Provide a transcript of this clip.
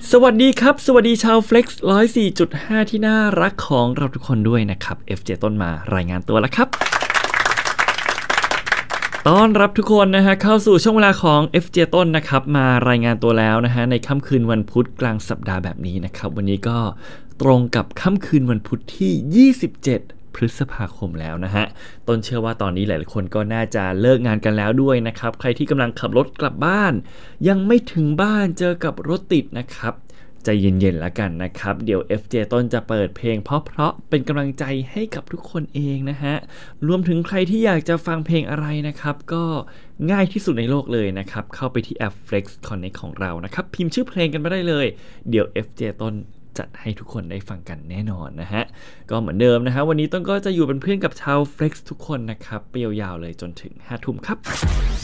สวัสดีครับสวัสดีชาว Flex 104.5 ที่น่ารักของเราทุกคนด้วยนะครับ FJ ต้นมารายงานตัวแล้วครับต้อนรับทุกคนนะฮะเข้าสู่ช่วงเวลาของ FJ ต้นนะครับมารายงานตัวแล้วนะฮะในค่ำคืนวันพุธกลางสัปดาห์แบบนี้นะครับวันนี้ก็ตรงกับค่ำคืนวันพุธที่27พฤษภาคมแล้วนะฮะต้นเชื่อว่าตอนนี้หลายๆคนก็น่าจะเลิกงานกันแล้วด้วยนะครับใครที่กำลังขับรถกลับบ้านยังไม่ถึงบ้านเจอกับรถติดนะครับใจเย็นๆแล้วกันนะครับเดี๋ยว FJ ต้นจะเปิดเพลงเพราะๆเป็นกำลังใจให้กับทุกคนเองนะฮะรวมถึงใครที่อยากจะฟังเพลงอะไรนะครับก็ง่ายที่สุดในโลกเลยนะครับเข้าไปที่แอป Flex Connect ของเรานะครับพิมพ์ชื่อเพลงกันมาได้เลยเดี๋ยว FJ ต้นจัดให้ทุกคนได้ฟังกันแน่นอนนะฮะก็เหมือนเดิมนะฮะวันนี้ต้นก็จะอยู่เป็นเพื่อนกับชาว Flex ทุกคนนะครับไปยาวๆเลยจนถึง 5 ทุ่มครับ